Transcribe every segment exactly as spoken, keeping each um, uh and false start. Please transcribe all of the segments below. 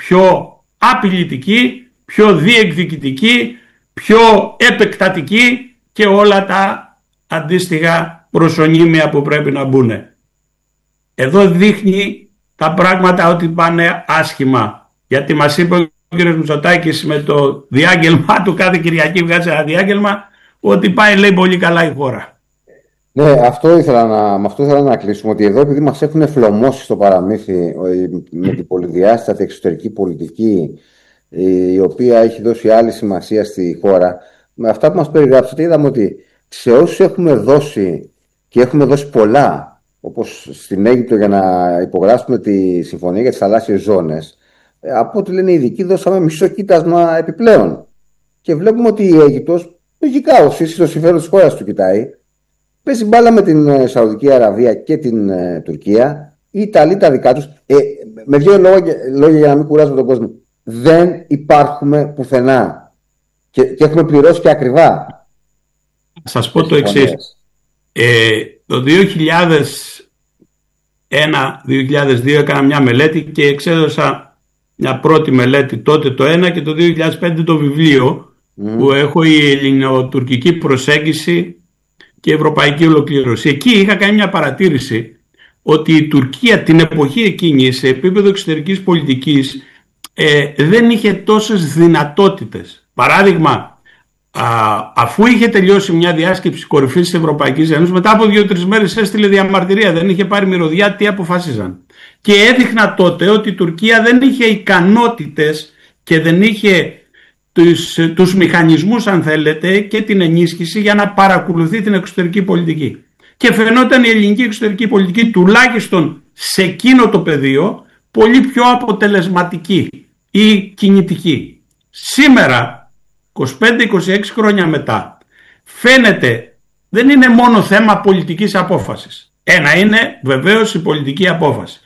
πιο απειλητική, πιο διεκδικητική, πιο επεκτατική και όλα τα αντίστοιχα προσωνύμια που πρέπει να μπουν. Εδώ δείχνει τα πράγματα ότι πάνε άσχημα, γιατί μας είπε ο κ. Μητσοτάκης με το διάγγελμα του, κάθε Κυριακή βγάζει ένα διάγγελμα, ότι πάει, λέει, πολύ καλά η χώρα. Ναι, αυτό ήθελα να, με αυτό ήθελα να κλείσουμε, ότι εδώ επειδή μας έχουν φλωμώσει στο παραμύθι με την πολυδιάστατη εξωτερική πολιτική, η οποία έχει δώσει άλλη σημασία στη χώρα, με αυτά που μας περιγράψατε είδαμε ότι σε όσους έχουμε δώσει και έχουμε δώσει πολλά, όπως στην Αίγυπτο για να υπογράψουμε τη συμφωνία για τις θαλάσσιες ζώνες, από ό,τι λένε οι ειδικοί δώσαμε μισό κοίτασμα επιπλέον. Και βλέπουμε ότι η Αίγυπτος, λογικά ο Σίσι το συμφέρον της χώρας του κοιτάει, παίζει μπάλα με την Σαουδική Αραβία και την ε, Τουρκία. Οι Ιταλοί τα δικά τους. Ε, με δύο λόγια, λόγια για να μην κουράζουμε τον κόσμο. Δεν υπάρχουμε πουθενά. Και, και έχουμε πληρώσει και ακριβά. Θα σας πω το εξής. Ε, το δύο χιλιάδες ένα δύο χιλιάδες δύο έκανα μια μελέτη και εξέδωσα μια πρώτη μελέτη τότε το ένα και το δύο χιλιάδες πέντε το βιβλίο mm. που έχω η ελληνοτουρκική προσέγγιση και ευρωπαϊκή ολοκλήρωση. Εκεί είχα κάνει μια παρατήρηση ότι η Τουρκία την εποχή εκείνη σε επίπεδο εξωτερικής πολιτικής ε, δεν είχε τόσες δυνατότητες. Παράδειγμα, α, αφού είχε τελειώσει μια διάσκεψη κορυφής της Ευρωπαϊκής Ένωσης, μετά από δύο-τρεις μέρες έστειλε διαμαρτυρία, δεν είχε πάρει μυρωδιά τι αποφάσιζαν. Και έδειχνα τότε ότι η Τουρκία δεν είχε ικανότητες και δεν είχε τους, τους μηχανισμούς, αν θέλετε, και την ενίσχυση για να παρακολουθεί την εξωτερική πολιτική. Και φαινόταν η ελληνική εξωτερική πολιτική, τουλάχιστον σε εκείνο το πεδίο, πολύ πιο αποτελεσματική ή κινητική. Σήμερα, είκοσι πέντε είκοσι έξι χρόνια μετά, φαίνεται δεν είναι μόνο θέμα πολιτικής απόφασης. Ένα είναι βεβαίως η πολιτική απόφαση.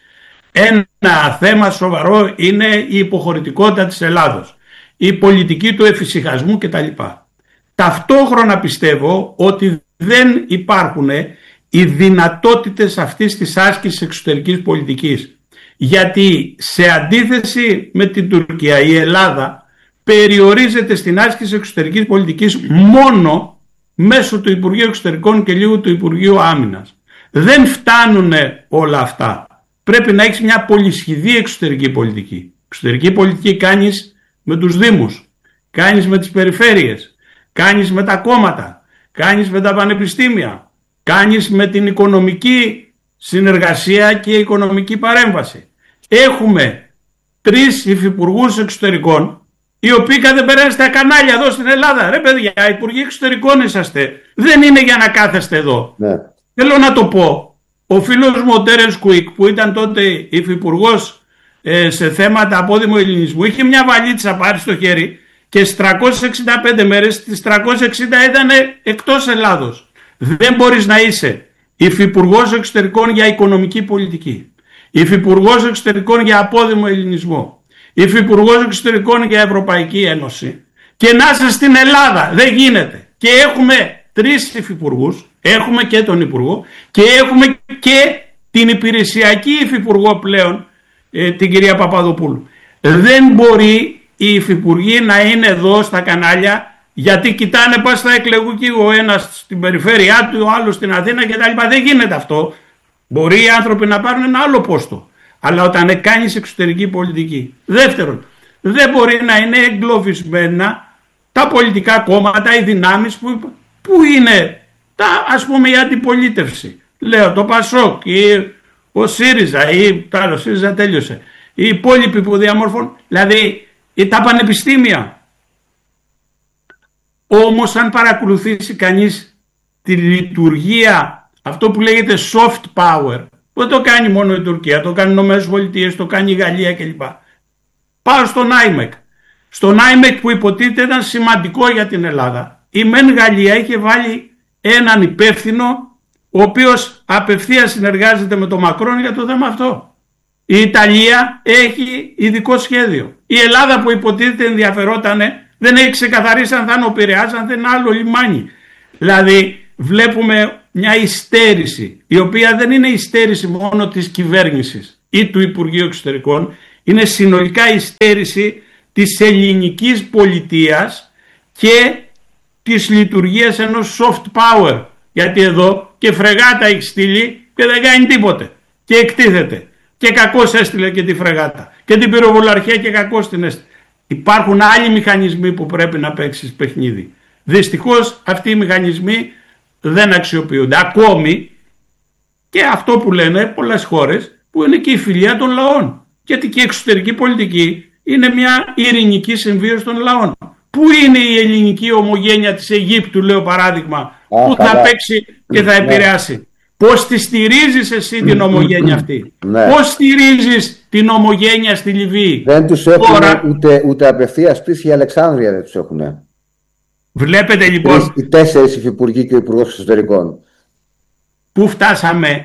Ένα θέμα σοβαρό είναι η υποχωρητικότητα της Ελλάδος, η πολιτική του εφησυχασμού κτλ. Ταυτόχρονα πιστεύω ότι δεν υπάρχουν οι δυνατότητες αυτής της άσκησης εξωτερικής πολιτικής. Γιατί σε αντίθεση με την Τουρκία, η Ελλάδα περιορίζεται στην άσκηση εξωτερικής πολιτικής μόνο μέσω του Υπουργείου Εξωτερικών και λίγο του Υπουργείου Άμυνας. Δεν φτάνουν όλα αυτά. Πρέπει να έχεις μια πολυσχηδή εξωτερική πολιτική. Εξωτερική πολιτική κάνεις με τους δήμους, κάνεις με τις περιφέρειες, κάνεις με τα κόμματα, κάνεις με τα πανεπιστήμια, κάνεις με την οικονομική συνεργασία και οικονομική παρέμβαση. Έχουμε τρεις υφυπουργούς εξωτερικών, οι οποίοι κάθε περνάνε στα κανάλια εδώ στην Ελλάδα. Ρε παιδιά, υπουργοί εξωτερικών είσαστε. Δεν είναι για να κάθεστε εδώ. Ναι. Θέλω να το πω. Ο φίλος μου ο Τέρενς Κουίκ, που ήταν τότε υφυπουργός ε, σε θέματα απόδημου ελληνισμού, είχε μια βαλίτσα πάρει στο χέρι και στις τριακόσιες εξήντα πέντε μέρες, στις τριακόσιες εξήντα ήταν εκτός Ελλάδος. Δεν μπορείς να είσαι υφυπουργός εξωτερικών για οικονομική πολιτική, υφυπουργός εξωτερικών για απόδημο ελληνισμό, υφυπουργός εξωτερικών για Ευρωπαϊκή Ένωση και να είσαι στην Ελλάδα. Δεν γίνεται. Και έχουμε τρεις υφυπουργούς, έχουμε και τον Υπουργό και έχουμε και την υπηρεσιακή υφυπουργό πλέον, ε, την κυρία Παπαδοπούλου. Δεν μπορεί οι υφυπουργοί να είναι εδώ στα κανάλια, γιατί κοιτάνε πας θα εκλεγούν και ο ένας στην περιφέρειά του, ο άλλος στην Αθήνα κτλ. Δεν γίνεται αυτό. Μπορεί οι άνθρωποι να πάρουν ένα άλλο πόστο. Αλλά όταν κάνεις εξωτερική πολιτική. Δεύτερον, δεν μπορεί να είναι εγκλωβισμένα τα πολιτικά κόμματα, οι δυνάμεις που, που είναι, τα, ας πούμε, η αντιπολίτευση. Λέω το Πασόκ ή ο ΣΥΡΙΖΑ ή τα, ο ΣΥΡΙΖΑ τέλειωσε. Οι υπόλοιποι που διαμορφώνουν, δηλαδή ή τα πανεπιστήμια. Όμως αν παρακολουθήσει κανείς τη λειτουργία, αυτό που λέγεται soft power, που δεν το κάνει μόνο η Τουρκία, το κάνει οι Ηνωμένες Πολιτείες, το κάνει η Γαλλία κλπ. Πάω στον άιμεκ. Στον άιμεκ που υποτίθεται ήταν σημαντικό για την Ελλάδα. Η μεν Γαλλία είχε βάλει έναν υπεύθυνο, ο οποίος απευθείας συνεργάζεται με τον Μακρόν για το θέμα αυτό. Η Ιταλία έχει ειδικό σχέδιο. Η Ελλάδα που υποτίθεται ενδιαφερότανε, δεν έχει ξεκαθαρίσει αν θα είναι ο Πειραιάς, αν θα είναι άλλο λιμάνι. Δηλαδή βλέπουμε μια υστέρηση, η οποία δεν είναι υστέρηση μόνο της κυβέρνησης ή του Υπουργείου Εξωτερικών, Είναι συνολικά η στέρηση της ελληνικής πολιτείας και της λειτουργίας ενός soft power. Γιατί εδώ και φρεγάτα έχει στείλει και δεν κάνει τίποτε. Και εκτίθεται. Και κακώς έστειλε και τη φρεγάτα. Και την πυροβολαρχία και κακώς την έστειλε. Υπάρχουν άλλοι μηχανισμοί που πρέπει να παίξεις παιχνίδι. Δυστυχώς αυτοί οι μηχανισμοί δεν αξιοποιούνται. Ακόμη και αυτό που λένε πολλές χώρες που είναι και η φιλία των λαών. Γιατί και η εξωτερική πολιτική είναι μια ειρηνική συμβίωση των λαών. Πού είναι η ελληνική ομογένεια της Αιγύπτου, λέω παράδειγμα, Α, που καλά. θα παίξει και θα επηρεάσει. Ναι. Πώς τη στηρίζεις εσύ την ομογένεια αυτή? Ναι. Πώς στηρίζεις την ομογένεια στη Λιβύη? Δεν τους έχουν Τώρα... ούτε, ούτε απευθείας πτήση η Αλεξάνδρεια δεν τους έχουν. Βλέπετε λοιπόν οι τέσσερις υφυπουργοί και ο υπουργός εξωτερικών. Πού φτάσαμε?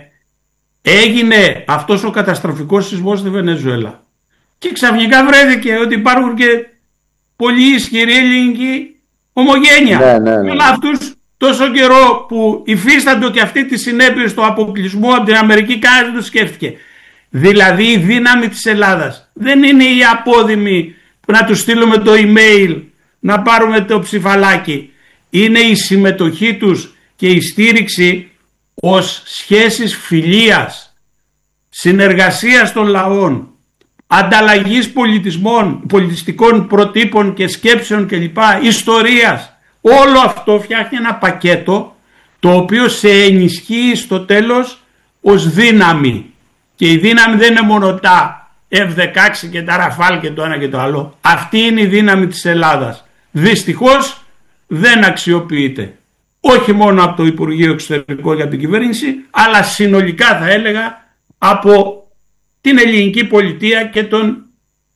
Έγινε αυτός ο καταστροφικός σεισμός στη Βενεζουέλα και ξαφνικά βρέθηκε ότι υπάρχουν και πολύ ισχυρή ελληνική ομογένεια. Ναι, ναι, ναι. Αλλά αυτούς τόσο καιρό που υφίσταντο και αυτή τη συνέπειες του αποκλεισμού από την Αμερική, κανένας δεν το σκέφτηκε. Δηλαδή η δύναμη της Ελλάδας δεν είναι η απόδημη που να του στείλουμε το email, να πάρουμε το ψηφαλάκι. Είναι η συμμετοχή τους και η στήριξη ως σχέσεις φιλίας, συνεργασίας των λαών, ανταλλαγής πολιτισμών, πολιτιστικών προτύπων και σκέψεων κλπ, ιστορίας. Όλο αυτό φτιάχνει ένα πακέτο το οποίο σε ενισχύει στο τέλος ως δύναμη. Και η δύναμη δεν είναι μόνο τα εφ δεκαέξι και τα Ραφάλ και το ένα και το άλλο. Αυτή είναι η δύναμη της Ελλάδας. Δυστυχώς δεν αξιοποιείται. Όχι μόνο από το Υπουργείο Εξωτερικών για την κυβέρνηση, αλλά συνολικά θα έλεγα από την ελληνική πολιτεία και τον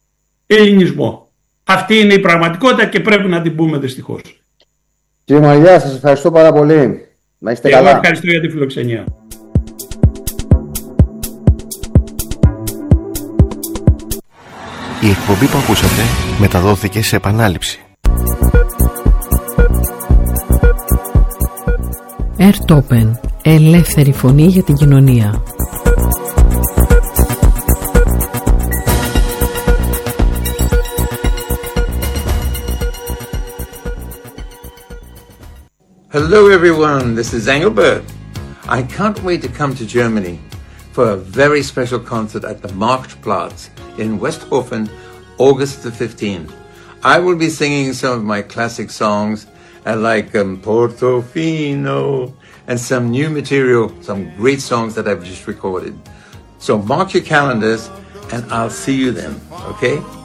ελληνισμό. Αυτή είναι η πραγματικότητα και πρέπει να την πούμε δυστυχώς. Κύριε Μαλιά, σας ευχαριστώ πάρα πολύ. Να είστε καλά. Εγώ ευχαριστώ για τη φιλοξενία. Η εκπομπή που ακούσατε μεταδόθηκε σε επανάληψη. Ερτόπεν, ελεύθερη φωνή για την κοινωνία. Hello everyone, this is Engelbert. I can't wait to come to Germany for a very special concert at the Marktplatz in Westhofen, August the fifteenth. I will be singing some of my classic songs uh, like um, Portofino and some new material, some great songs that I've just recorded. So mark your calendars and I'll see you then, okay?